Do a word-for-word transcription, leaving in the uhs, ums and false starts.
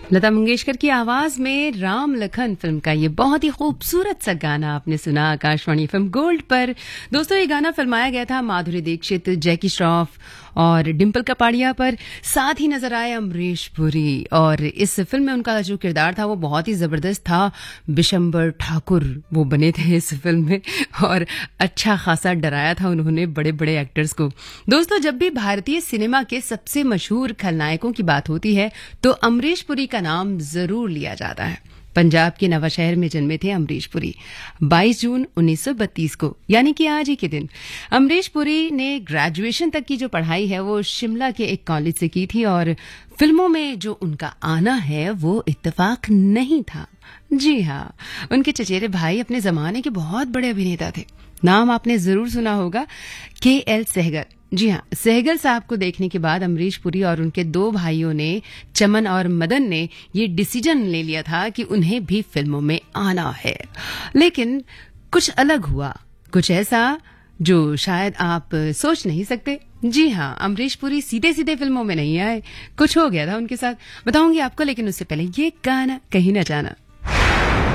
लता मंगेशकर की आवाज में राम लखन फिल्म का ये बहुत ही खूबसूरत सा गाना आपने सुना आकाशवाणी एफएम गोल्ड पर। दोस्तों, ये गाना फिल्माया गया था माधुरी दीक्षित, जैकी श्रॉफ और डिम्पल कपाड़िया पर। साथ ही नजर आए अमरीश पुरी और इस फिल्म में उनका जो किरदार था वो बहुत ही जबरदस्त था। बिशंबर ठाकुर वो बने थे इस फिल्म में और अच्छा खासा डराया था उन्होंने बड़े बड़े एक्टर्स को। दोस्तों, जब भी भारतीय सिनेमा के सबसे मशहूर खलनायकों की बात होती है तो अमरीश पुरी का नाम जरूर लिया जाता है। पंजाब के नवाशहर में जन्मे थे अमरीश पुरी बाईस जून उन्नीस सौ बत्तीस को, यानी कि आज ही के दिन। अमरीश पुरी ने ग्रेजुएशन तक की जो पढ़ाई है वो शिमला के एक कॉलेज से की थी और फिल्मों में जो उनका आना है वो इत्तेफाक नहीं था। जी हाँ, उनके चचेरे भाई अपने जमाने के बहुत बड़े अभिनेता थे। नाम आपने जरूर सुना होगा, के एल सहगल। जी हाँ, सहगल साहब को देखने के बाद अमरीश पुरी और उनके दो भाइयों ने, चमन और मदन ने, ये डिसीजन ले लिया था कि उन्हें भी फिल्मों में आना है। लेकिन कुछ अलग हुआ, कुछ ऐसा जो शायद आप सोच नहीं सकते। जी हाँ, अमरीश पुरी सीधे सीधे फिल्मों में नहीं आए, कुछ हो गया था उनके साथ, बताऊंगी आपको। लेकिन उससे पहले ये गाना कहीं न जाना।